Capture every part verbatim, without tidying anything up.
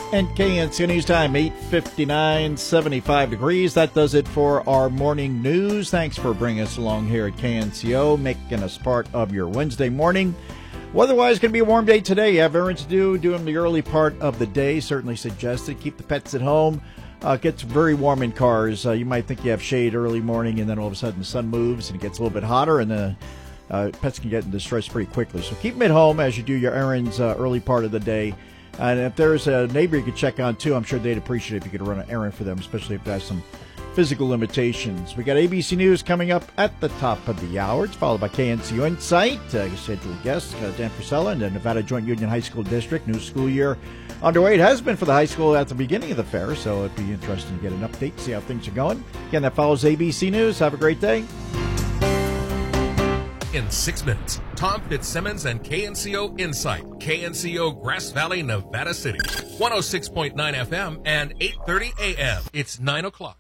And K N C O News Time, eight fifty-nine, seventy-five degrees. That does it for our morning news. Thanks for bringing us along here at K N C O, making us part of your Wednesday morning. Weather-wise, going to be a warm day today. You have errands to do, do them the early part of the day. Certainly suggested. Keep the pets at home. Uh, it gets very warm in cars. Uh, you might think you have shade early morning, and then all of a sudden the sun moves and it gets a little bit hotter, and the uh, pets can get into stress pretty quickly. So keep them at home as you do your errands uh, early part of the day. And if there's a neighbor you could check on, too, I'm sure they'd appreciate it if you could run an errand for them, especially if they have some physical limitations. We got A B C News coming up at the top of the hour. It's followed by K N C O Insight. Uh, scheduled guests, uh, Dan Frisella and the Nevada Joint Union High School District. New school year underway. It has been for the high school at the beginning of the fair, so it'd be interesting to get an update, see how things are going. Again, that follows A B C News. Have a great day. In six minutes, Tom Fitzsimmons and K N C O Insight. K N C O Grass Valley, Nevada City. one oh six point nine F M and eight thirty A M. It's nine o'clock.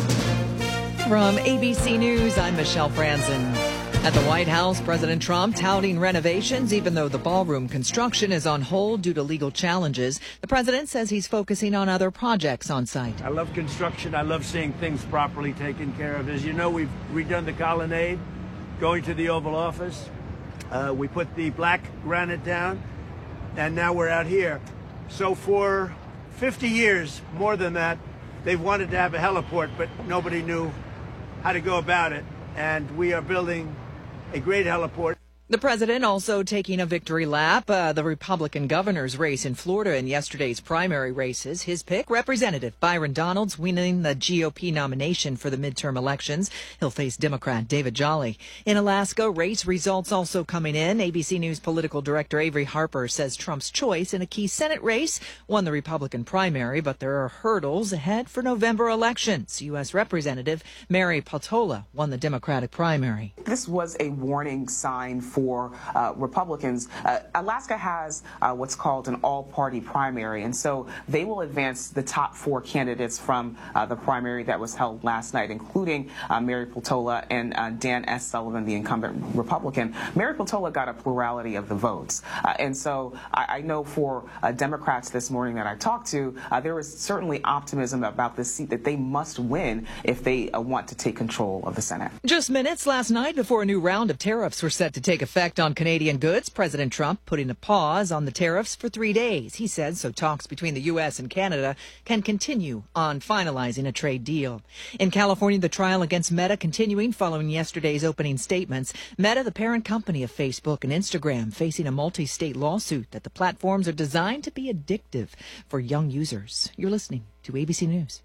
From A B C News, I'm Michelle Franzen. At the White House, President Trump touting renovations, even though the ballroom construction is on hold due to legal challenges. The president says he's focusing on other projects on site. I love construction. I love seeing things properly taken care of. As you know, we've redone the colonnade. Going to the Oval Office, uh, we put the black granite down, and now we're out here. So for fifty years, more than that, they've wanted to have a heliport, but nobody knew how to go about it. And we are building a great heliport. The president also taking a victory lap. Uh, the Republican governor's race in Florida in yesterday's primary races. His pick, Representative Byron Donalds, winning the G O P nomination for the midterm elections. He'll face Democrat David Jolly. In Alaska, race results also coming in. A B C News political director Avery Harper says Trump's choice in a key Senate race won the Republican primary, but there are hurdles ahead for November elections. U S. Representative Mary Peltola won the Democratic primary. This was a warning sign for for uh, Republicans. Uh, Alaska has uh, what's called an all-party primary, and so they will advance the top four candidates from uh, the primary that was held last night, including uh, Mary Peltola and uh, Dan S. Sullivan, the incumbent Republican. Mary Peltola got a plurality of the votes, uh, and so I, I know for uh, Democrats this morning that I talked to, uh, there is certainly optimism about this seat that they must win if they uh, want to take control of the Senate. Just minutes last night before a new round of tariffs were set to take effect on Canadian goods, President Trump putting a pause on the tariffs for three days. He said so talks between the U S and Canada can continue on finalizing a trade deal. In California, the trial against Meta continuing following yesterday's opening statements. Meta, the parent company of Facebook and Instagram, facing a multi-state lawsuit that the platforms are designed to be addictive for young users. You're listening to A B C News.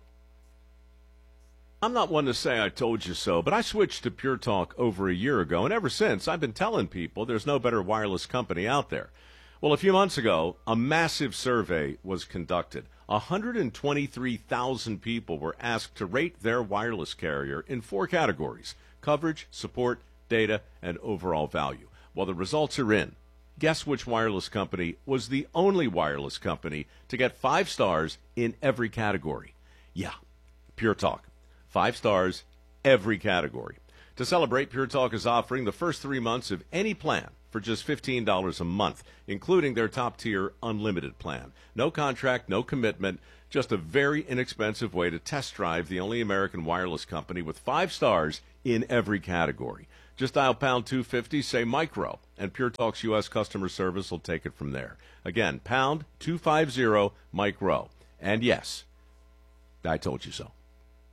I'm not one to say I told you so, but I switched to Pure Talk over a year ago, and ever since I've been telling people there's no better wireless company out there. Well, a few months ago, a massive survey was conducted. one hundred twenty-three thousand people were asked to rate their wireless carrier in four categories: coverage, support, data, and overall value. Well, the results are in. Guess which wireless company was the only wireless company to get five stars in every category? Yeah, Pure Talk. Five stars, every category. To celebrate, Pure Talk is offering the first three months of any plan for just fifteen dollars a month, including their top-tier unlimited plan. No contract, no commitment, just a very inexpensive way to test drive the only American wireless company with five stars in every category. Just dial pound two fifty, say micro, and Pure Talk's U S customer service will take it from there. Again, pound two fifty, micro. And yes, I told you so.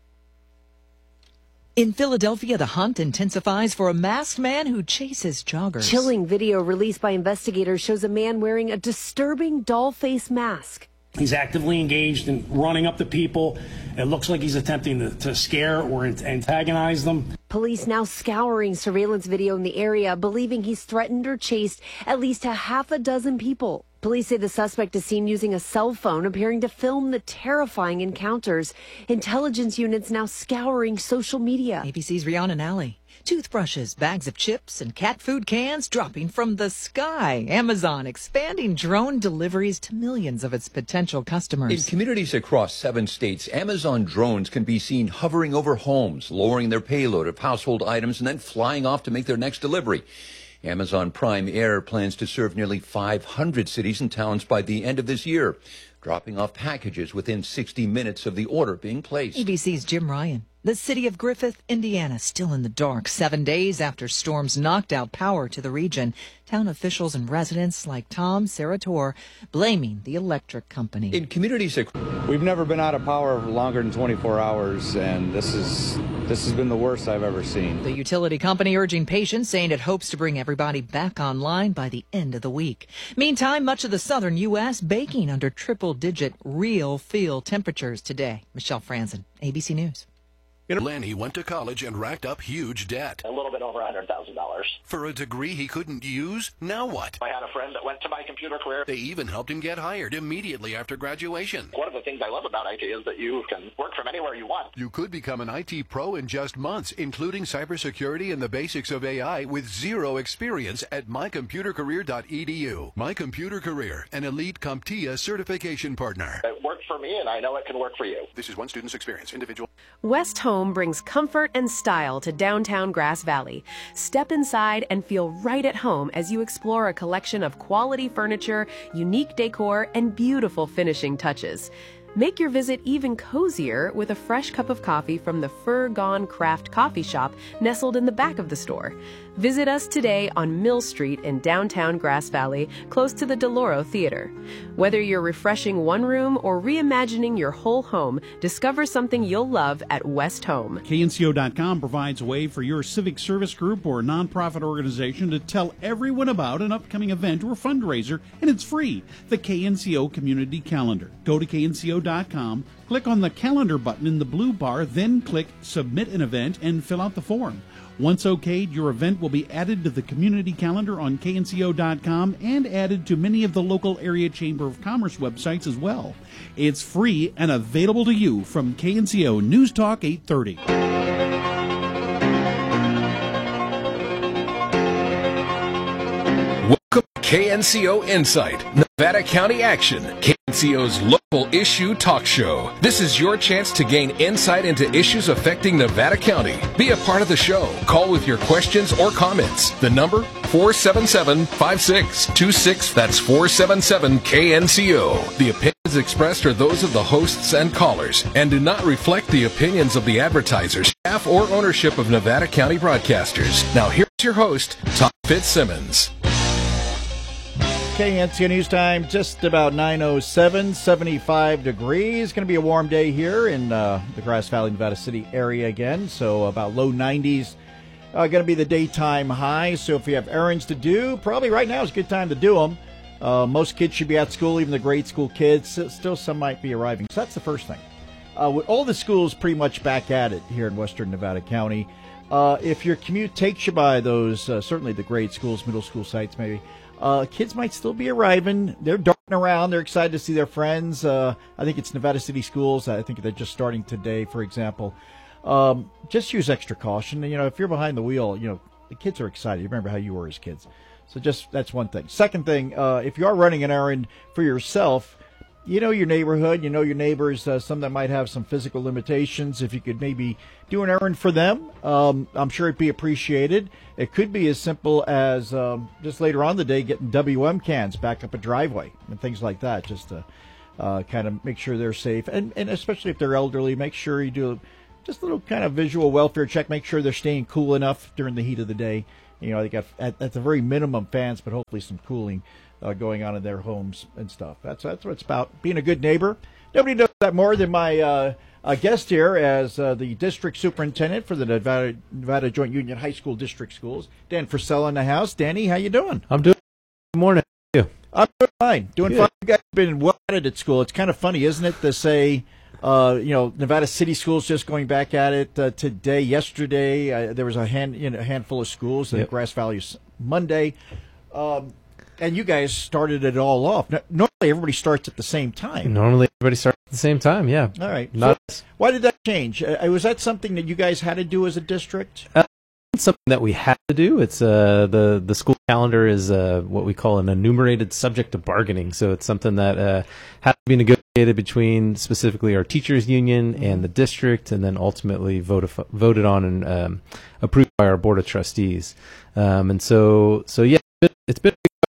In Philadelphia, the hunt intensifies for a masked man who chases joggers. Chilling video released by investigators shows a man wearing a disturbing doll face mask. He's actively engaged in running up to people. It looks like he's attempting to, to scare or antagonize them. Police now scouring surveillance video in the area, believing he's threatened or chased at least a half a dozen people. Police say the suspect is seen using a cell phone, appearing to film the terrifying encounters. Intelligence units now scouring social media. A B C's Rhiannon Alley. Toothbrushes, bags of chips, and cat food cans dropping from the sky. Amazon expanding drone deliveries to millions of its potential customers. In communities across seven states, Amazon drones can be seen hovering over homes, lowering their payload of household items, and then flying off to make their next delivery. Amazon Prime Air plans to serve nearly five hundred cities and towns by the end of this year. dropping off packages within sixty minutes of the order being placed. A B C's Jim Ryan. The city of Griffith, Indiana, still in the dark seven days after storms knocked out power to the region. Town officials and residents like Tom Serator blaming the electric company. In communities, we've never been out of power for longer than twenty-four hours, and this is this has been the worst I've ever seen. The utility company urging patience, saying it hopes to bring everybody back online by the end of the week. Meantime, much of the southern U S baking under triple-digit real feel temperatures today. Michelle Franzen, A B C News. Lenny went to college and racked up huge debt. A little bit over one hundred thousand dollars. For a degree he couldn't use? Now what? I had a friend that went to My Computer Career. They even helped him get hired immediately after graduation. One of the things I love about I T is that you can work from anywhere you want. You could become an I T pro in just months, including cybersecurity and the basics of A I with zero experience at my computer career dot e d u. My Computer Career, an elite CompTIA certification partner. It worked for me, and I know it can work for you. This is one student's experience. Individual. West Home brings comfort and style to downtown Grass Valley. Step inside and feel right at home as you explore a collection of quality furniture, unique decor, and beautiful finishing touches. Make your visit even cozier with a fresh cup of coffee from the Fur Gone Craft Coffee Shop nestled in the back of the store. Visit us today on Mill Street in downtown Grass Valley, close to the DeLauro Theater. Whether you're refreshing one room or reimagining your whole home, discover something you'll love at West Home. K N C O dot com provides a way for your civic service group or nonprofit organization to tell everyone about an upcoming event or fundraiser, and it's free. The K N C O Community Calendar. Go to K N C O dot com, click on the calendar button in the blue bar, then click Submit an Event and fill out the form. Once okayed, your event will be added to the community calendar on K N C O dot com and added to many of the local area Chamber of Commerce websites as well. It's free and available to you from K N C O News Talk eight thirty. Welcome to K N C O Insight, Nevada County Action, K N C O's local issue talk show. This is your chance to gain insight into issues affecting Nevada County. Be a part of the show. Call with your questions or comments. The number, four seven seven, five six two six. That's four seven seven K N C O. The opinions expressed are those of the hosts and callers and do not reflect the opinions of the advertisers, staff, or ownership of Nevada County Broadcasters. Now here's your host, Tom Fitzsimmons. K N C O News Time, just about nine oh seven, seventy-five degrees. Going to be a warm day here in uh, the Grass Valley, Nevada City area again. So about low nineties. Uh, going to be the daytime high. So if you have errands to do, probably right now is a good time to do them. Uh, most kids should be at school, even the grade school kids. Still, some might be arriving. So that's the first thing. Uh, with all the schools pretty much back at it here in western Nevada County. Uh, if your commute takes you by those, uh, certainly the grade schools, middle school sites maybe, Uh, kids might still be arriving. They're darting around. They're excited to see their friends. Uh, I think it's Nevada City Schools. I think they're just starting today, for example. Um, just use extra caution. You know, if you're behind the wheel, you know, the kids are excited. You remember how you were as kids. So just, that's one thing. Second thing, uh, if you are running an errand for yourself, you know your neighborhood, you know your neighbors, uh, some that might have some physical limitations. If you could maybe do an errand for them, um, I'm sure it'd be appreciated. It could be as simple as um, just later on in the day getting W M cans back up a driveway and things like that, just to uh, kind of make sure they're safe. And, and especially if they're elderly, make sure you do just a little kind of visual welfare check, make sure they're staying cool enough during the heat of the day. You know, they got at, at the very minimum fans, but hopefully some cooling Uh, going on in their homes and stuff. That's that's what it's about. Being a good neighbor. Nobody knows that more than my uh, uh, guest here as uh, the district superintendent for the Nevada, Nevada Joint Union High School District Schools. Dan Frisella in the house. Danny, how you doing? I'm doing good morning. How are you? I'm doing fine. Doing Good. fine. You guys have been well at it at school. It's kind of funny, isn't it, to say, uh, you know, Nevada City Schools just going back at it uh, today. Yesterday, uh, there was a hand, you know, a handful of schools. Yep. Grass Valley Monday. Um, And you guys started it all off. Normally, everybody starts at the same time. Normally, everybody starts at the same time, yeah. All right. Not So why did that change? Uh, was that something that you guys had to do as a district? uh, something that we had to do. It's uh, the, the school calendar is uh, what we call an enumerated subject of bargaining. So it's something that uh, has to be negotiated between specifically our teachers union and the district, and then ultimately voted, voted on and um, approved by our board of trustees. Um, and so, so yeah, it's been, it's been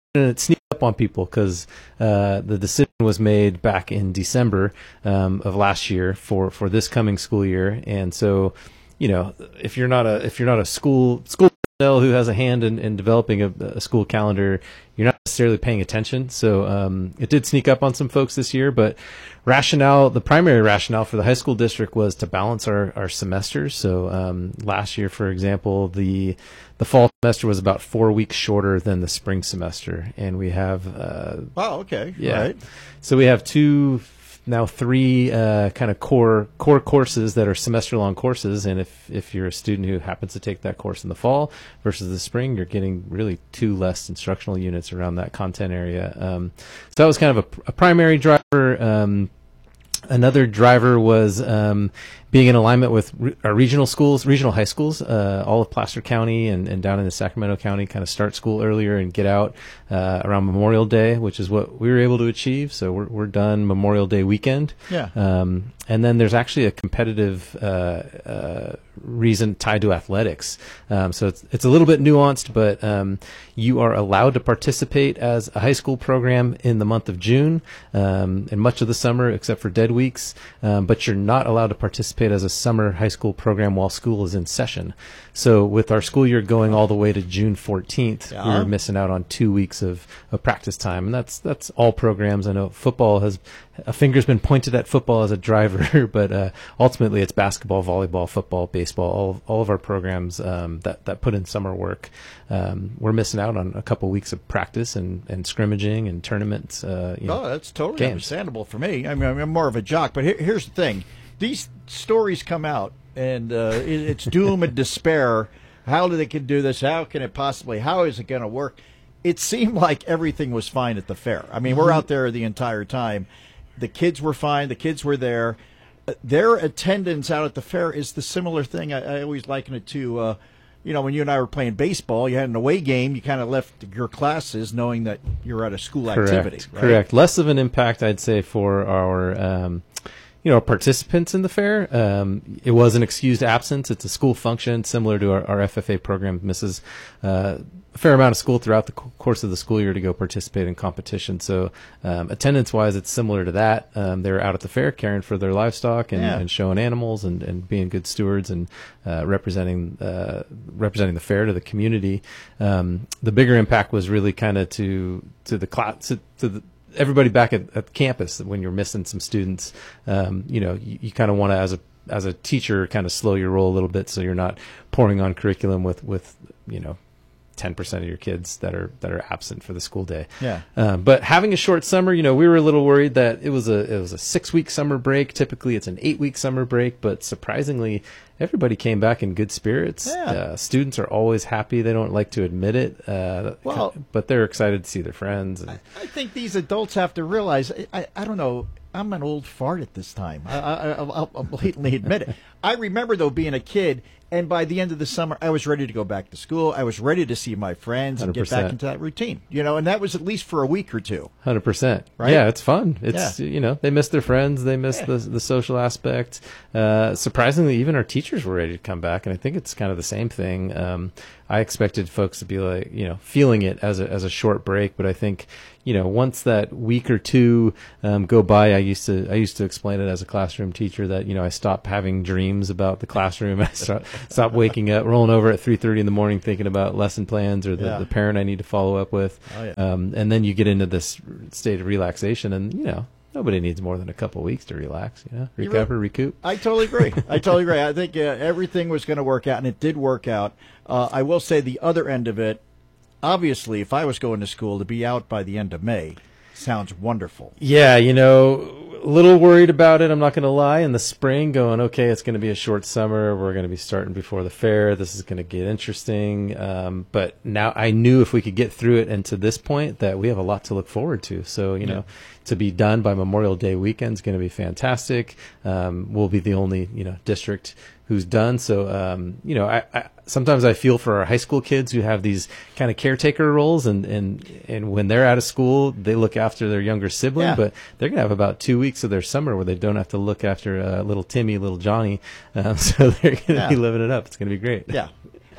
and it sneaked up on people because uh, the decision was made back in December um, of last year for, for this coming school year, and so you know if you're not a if you're not a school school personnel who has a hand in, in developing a, a school calendar, you're not necessarily paying attention. So um, it did sneak up on some folks this year, but rationale, the primary rationale for the high school district was to balance our, our semesters. So um, last year, for example, the the fall semester was about four weeks shorter than the spring semester, and we have uh, wow, okay, yeah, right. So we have two. Now three uh, kind of core core courses that are semester-long courses, and if, if you're a student who happens to take that course in the fall versus the spring, you're getting really two less instructional units around that content area. Um, so that was kind of a, a primary driver. Um, another driver was um, being in alignment with re- our regional schools, regional high schools, uh, all of Placer County and, and down in the Sacramento County, kind of start school earlier and get out uh, around Memorial Day, which is what we were able to achieve. So we're we're done Memorial Day weekend. Yeah. Um, and then there's actually a competitive uh, uh, reason tied to athletics. Um, so it's it's a little bit nuanced, but um, you are allowed to participate as a high school program in the month of June um, and much of the summer, except for dead weeks. Um, but you're not allowed to participate as a summer high school program while school is in session. So with our school year going all the way to June fourteenth, Yeah. we're missing out on two weeks of, of practice time. And that's that's all programs. I know football has, a finger's been pointed at football as a driver, but uh, ultimately it's basketball, volleyball, football, baseball, all, all of our programs um, that, that put in summer work. Um, we're missing out on a couple weeks of practice and, and scrimmaging and tournaments. Uh, you know, Oh, that's totally games. understandable for me. I mean, I'm more of a jock, but here, here's the thing. These stories come out, and uh, it, it's doom and despair. How do they can do this? How can it possibly? How is it going to work? It seemed like everything was fine at the fair. I mean, we're out there the entire time. The kids were fine. The kids were there. Uh, Their attendance out at the fair is the similar thing. I, I always liken it to, uh, you know, when you and I were playing baseball, you had an away game. You kind of left your classes knowing that you're at a school Correct. activity. Right? Correct. Less of an impact, I'd say, for our um, you know participants in the fair. Um, it was an excused absence. It's a school function similar to our, our F F A program. Misses uh, a fair amount of school throughout the co- course of the school year to go participate in competition. So um, attendance-wise, it's similar to that. Um, they're out at the fair caring for their livestock and, Yeah. and showing animals and, and being good stewards and uh, representing uh, representing the fair to the community. Um, the bigger impact was really kind of to to the class to, to the everybody back at, at campus. When you're missing some students, um, you know, you, you kind of want to, as a as a teacher, kind of slow your roll a little bit so you're not pouring on curriculum with, with you know, ten percent of your kids that are that are absent for the school day. Yeah. Um, but having a short summer, you know, we were a little worried that it was a it was a six week summer break. Typically, it's an eight week summer break, but surprisingly, everybody came back in good spirits. Yeah. Uh, students are always happy. They don't like to admit it, uh, Well- but they're excited to see their friends. And, I think these adults have to realize. I, I, I don't know. I'm an old fart at this time. I, I, I'll, I'll blatantly admit it. I remember though being a kid, and by the end of the summer, I was ready to go back to school. I was ready to see my friends and get back one hundred percent. into that routine. You know, and that was at least for a week or two. Hundred percent, Right? Yeah, it's fun. It's Yeah. you know they miss their friends, they miss Yeah. the the social aspect. Uh, surprisingly, even our teachers were ready to come back, and I think it's kind of the same thing. Um, I expected folks to be like you know feeling it as a as a short break, but I think you know once that week or two um, go by, I used to I used to explain it as a classroom teacher that you know I stopped having dreams about the classroom. I start, stopped waking up, rolling over at three thirty in the morning, thinking about lesson plans or the, Yeah. the parent I need to follow up with. Oh, yeah. Um, and then you get into this state of relaxation, and you know nobody needs more than a couple of weeks to relax. You know, You recover, really- recoup. I totally agree. I totally agree. I think uh, everything was going to work out, and it did work out. Uh, I will say the other end of it, obviously, if I was going to school, to be out by the end of May sounds wonderful. Yeah, you know, a little worried about it. I'm not going to lie. In the spring, going okay, it's going to be a short summer. We're going to be starting before the fair. This is going to get interesting. Um, but now I knew if we could get through it and to this point that we have a lot to look forward to. So you Yeah. know. To be done by Memorial Day weekend is going to be fantastic. Um, we'll be the only, you know, district who's done. So, um, you know, I, I sometimes I feel for our high school kids who have these kind of caretaker roles, and, and, and when they're out of school, they look after their younger sibling, Yeah. but they're going to have about two weeks of their summer where they don't have to look after uh, little Timmy, little Johnny. Um, so they're going to Yeah. be living it up. It's going to be great. Yeah.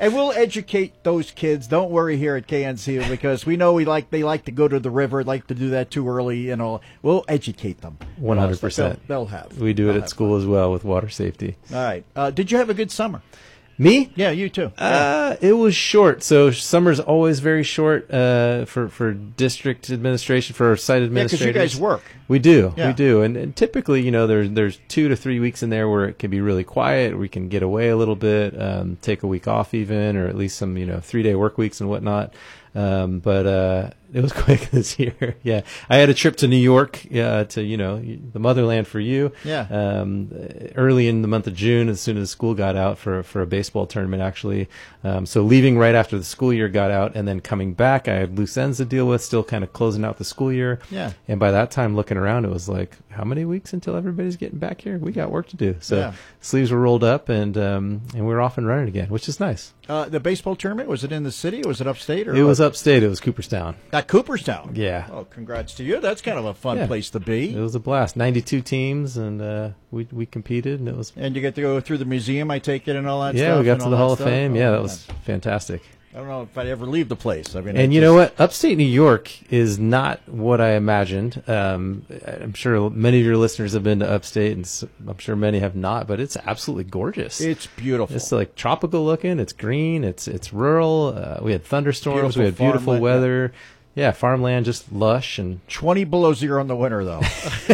And we'll educate those kids. Don't worry here at K N C O, because we know we like they like to go to the river, like to do that too early. You know, we'll educate them. One hundred percent. They'll have. We do they'll it at school fun. as well with water safety. All right. Uh, did you have a good summer? Me? Yeah, you too. Uh, it was short. So summer's always very short uh, for for district administration, for site administrators. Yeah, because you guys work. We do, yeah. we do, and, and typically, you know, there's there's two to three weeks in there where it can be really quiet. We can get away a little bit, um, take a week off, even, or at least some, you know, three day work weeks and whatnot. Um, but uh, it was quick this year. Yeah, I had a trip to New York, uh, to you know the motherland for you. Yeah. Um, early in the month of June, as soon as school got out for for a baseball tournament, actually. Um, so leaving right after the school year got out, and then coming back, I had loose ends to deal with, still kind of closing out the school year. Yeah. And by that time, looking around, it was like, how many weeks until everybody's getting back here? We got work to do. So yeah. sleeves were rolled up, and um, and we were off and running again, which is nice. Uh, the baseball tournament, was it in the city or was it upstate? Or it was upstate. It was Cooperstown. At Cooperstown? Yeah. Oh, congrats to you. That's kind of a fun yeah. place to be. It was a blast. ninety-two teams, and uh, we we competed, and it was. And you get to go through the museum, I take it, and all that yeah, stuff? Yeah, we got to the Hall of stuff? Fame. Oh, yeah, that man. was fantastic. I don't know if I'd ever leave the place. I mean, and I you just... know what? Upstate New York is not what I imagined. Um, I'm sure many of your listeners have been to upstate, and I'm sure many have not. But it's absolutely gorgeous. It's beautiful. It's like tropical looking. It's green. It's it's rural. Uh, we had thunderstorms. Beautiful we had beautiful farmland, weather. Yeah. yeah, farmland, just lush and twenty below zero in the winter, though.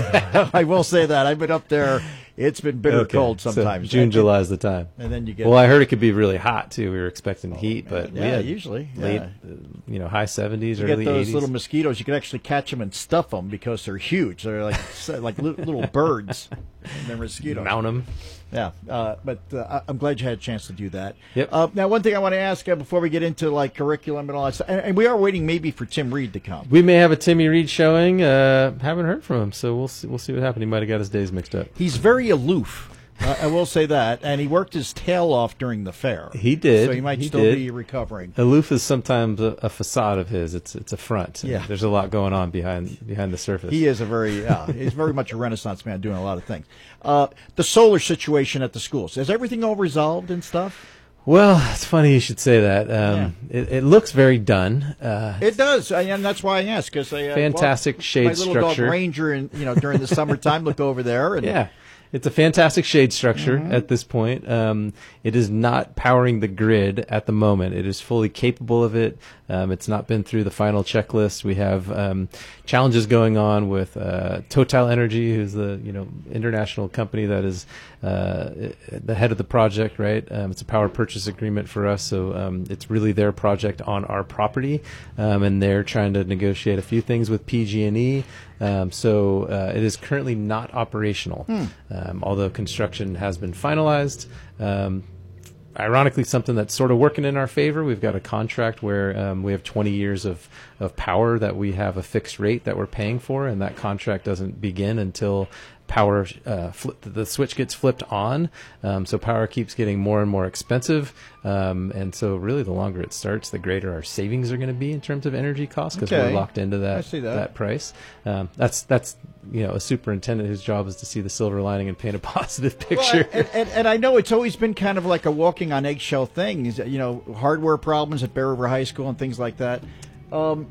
I will say that I've been up there. It's been bitter okay. cold sometimes. So June, July is the time. And then you get. Well, I heard it could be really hot too. We were expecting oh, heat, but yeah, we had usually late, yeah. uh, you know, high seventies, you early get those eighties. little mosquitoes. You can actually catch them and stuff them because they're huge. They're like like little, little birds. And they're mosquitoes. Mount them. Yeah, uh, but uh, I'm glad you had a chance to do that. Yep. Uh, now, one thing I want to ask uh, before we get into like curriculum and all that stuff, and, and we are waiting maybe for Tim Reed to come. We may have a Timmy Reed showing. Uh, haven't heard from him, so we'll see, we'll see what happened. He might have got his days mixed up. He's very aloof. Uh, I will say that, and he worked his tail off during the fair. He did. So he might he still did. be recovering. Aloof is sometimes a, a facade of his. It's it's a front. Yeah. There's a lot going on behind behind the surface. He is a very yeah, he's very much a Renaissance man doing a lot of things. Uh, the solar situation at the schools, is everything all resolved and stuff? Well, it's funny you should say that. Um, yeah. it, it looks very done. Uh, it does, and that's why I asked. Because I, uh, fantastic well, shade my little structure. dog Ranger, and you know, during the summertime, look over there. And, yeah. It's a fantastic shade structure mm-hmm. at this point. Um, it is not powering the grid at the moment. It is fully capable of it. Um, it's not been through the final checklist. We have um, challenges going on with uh, Total Energy, who's the you know international company that is uh, the head of the project. Right? Um, it's a power purchase agreement for us, so um, it's really their project on our property, um, and they're trying to negotiate a few things with P G and E. Um, so uh, it is currently not operational, hmm. um, although construction has been finalized. Um, ironically, something that's sort of working in our favor. We've got a contract where um, we have twenty years of, of power that we have a fixed rate that we're paying for, and that contract doesn't begin until power uh, flip, the switch gets flipped on. Um, so power keeps getting more and more expensive. Um, and so really the longer it starts, the greater our savings are going to be in terms of energy costs because okay. we're locked into that, I see that. that price. Um, that's, that's, you know, a superintendent whose job is to see the silver lining and paint a positive picture. Well, and, and, and I know it's always been kind of like a walking on eggshell thing, you know, hardware problems at Bear River High School and things like that. Um,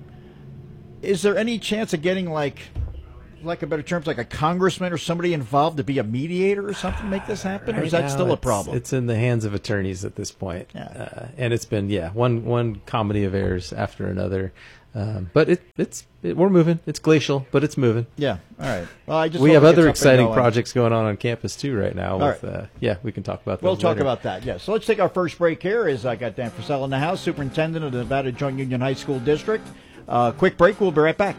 is there any chance of getting like, like a better terms, like a congressman or somebody involved to be a mediator or something to make this happen, right or is that now, still a it's, problem? It's in the hands of attorneys at this point, yeah. uh, and it's been yeah one one comedy of errors after another. Um, but it it's it, we're moving. It's glacial, but it's moving. Yeah. All right. Well, I just we hope have it gets other up exciting and going. projects going on on campus too right now. All With right. uh, yeah, we can talk about. Those We'll talk later. about that. Yeah. So let's take our first break here. Is I got Dan Frisell in the house, superintendent of the Nevada Joint Union High School District. Uh, quick break. We'll be right back.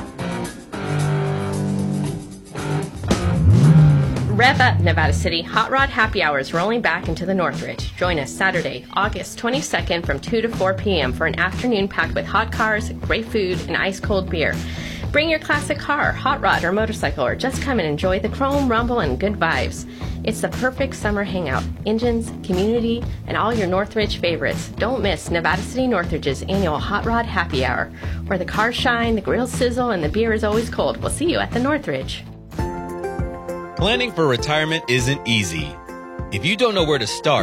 Rev up, Nevada City. Hot Rod Happy Hour is rolling back into the Northridge. Join us Saturday, August twenty-second from two to four p.m. for an afternoon packed with hot cars, great food, and ice-cold beer. Bring your classic car, hot rod, or motorcycle, or just come and enjoy the chrome, rumble, and good vibes. It's the perfect summer hangout. Engines, community, and all your Northridge favorites. Don't miss Nevada City Northridge's annual Hot Rod Happy Hour, where the cars shine, the grills sizzle, and the beer is always cold. We'll see you at the Northridge. Planning for retirement isn't easy. If you don't know where to start,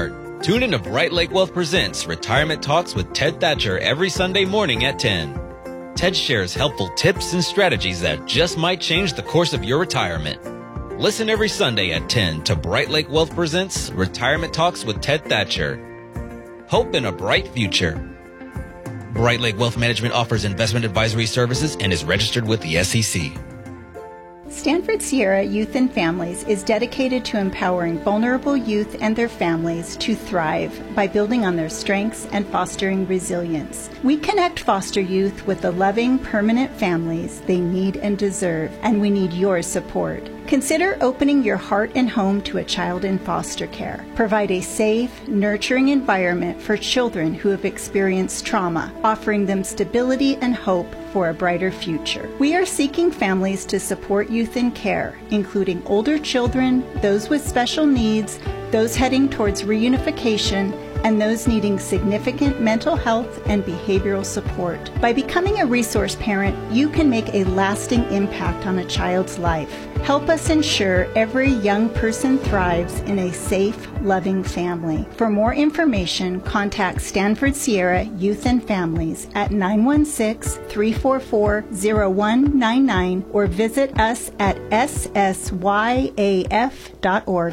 Tune in to Bright Lake Wealth Presents Retirement Talks with Ted Thatcher every Sunday morning at ten. Ted shares helpful tips and strategies that just might change the course of your retirement. Listen every Sunday at ten to Bright Lake Wealth Presents Retirement Talks with Ted Thatcher. Hope in a bright future. Bright Lake Wealth Management offers investment advisory services and is registered with the S E C. Stanford Sierra Youth and Families is dedicated to empowering vulnerable youth and their families to thrive by building on their strengths and fostering resilience. We connect foster youth with the loving, permanent families they need and deserve, and we need your support. Consider opening your heart and home to a child in foster care. Provide a safe, nurturing environment for children who have experienced trauma, offering them stability and hope for a brighter future. We are seeking families to support youth in care, including older children, those with special needs, those heading towards reunification, and those needing significant mental health and behavioral support. By becoming a resource parent, you can make a lasting impact on a child's life. Help us ensure every young person thrives in a safe, loving family. For more information, contact Stanford Sierra Youth and Families at nine one six, three four four, zero one nine nine or visit us at s s y a f dot org.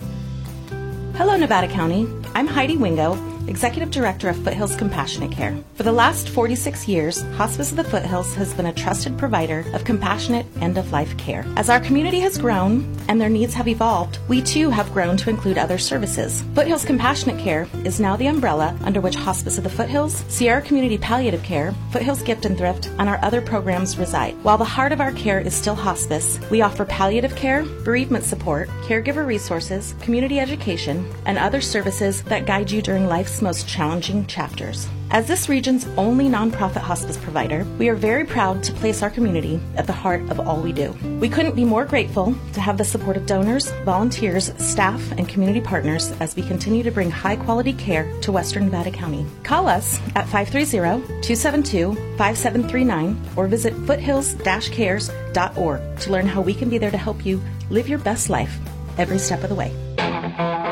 Hello, Nevada County. I'm Heidi Wingo, Executive Director of Foothills Compassionate Care. For the last forty-six years, Hospice of the Foothills has been a trusted provider of compassionate end-of-life care. As our community has grown and their needs have evolved, we too have grown to include other services. Foothills Compassionate Care is now the umbrella under which Hospice of the Foothills, Sierra Community Palliative Care, Foothills Gift and Thrift, and our other programs reside. While the heart of our care is still hospice, we offer palliative care, bereavement support, caregiver resources, community education, and other services that guide you during life's most challenging chapters. As this region's only nonprofit hospice provider, we are very proud to place our community at the heart of all we do. We couldn't be more grateful to have the support of donors, volunteers, staff, and community partners as we continue to bring high-quality care to Western Nevada County. Call us at five three zero, two seven two, five seven three nine or visit foothills dash cares dot org to learn how we can be there to help you live your best life every step of the way.